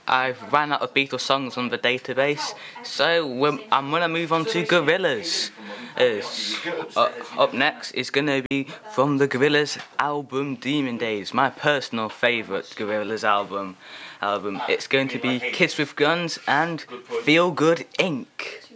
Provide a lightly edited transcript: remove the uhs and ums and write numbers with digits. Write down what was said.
I've ran out of Beatles songs on the database, so I'm gonna move on to Gorillaz. Up next is gonna be from the Gorillaz album Demon Days, my personal favourite Gorillaz album. It's going to be Kids with Guns and Feel Good Inc.